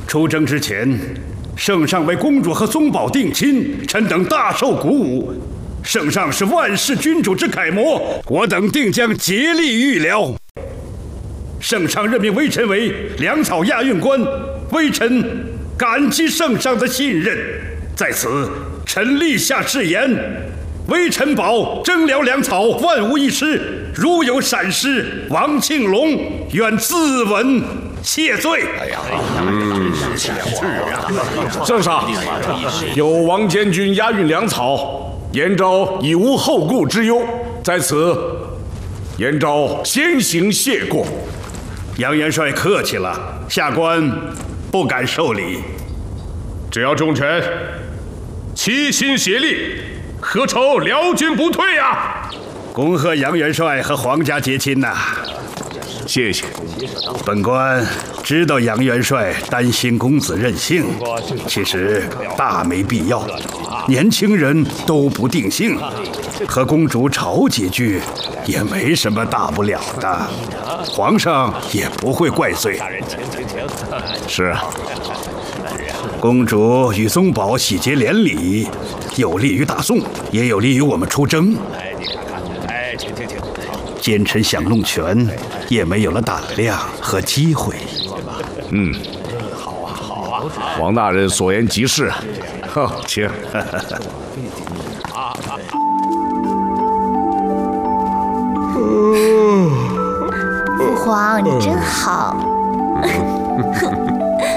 出征之前，圣上为公主和宗保定亲，臣等大受鼓舞。圣上是万世君主之楷模，我等定将竭力预疗。圣上任命微臣为粮草押运官，微臣感激圣上的信任。在此，臣立下誓言：微臣保征辽粮草万无一失，如有闪失，王庆龙愿自刎谢罪。 圣上，有王监军押运粮草，延昭已无后顾之忧，在此，延昭先行谢过。 杨元帅客气了，下官不敢受礼。 只要众臣齐心协力，何愁辽军不退啊？ 恭贺杨元帅和皇家结亲呐！ 谢谢。 本官知道杨元帅担心公子任性，其实大没必要。年轻人都不定性，和公主吵几句也没什么大不了的，皇上也不会怪罪。 是啊， 公主与宗保喜结连理，有利于大宋，也有利于我们出征。奸臣想弄权，也没有了胆量和机会。 王大人所言极是。请。 父皇，你真好。